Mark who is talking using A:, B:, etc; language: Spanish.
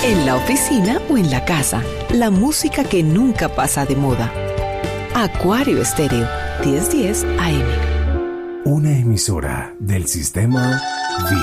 A: En la oficina o en la casa, la música que nunca pasa de moda. Acuario Estéreo, 1010 AM.
B: Una emisora del sistema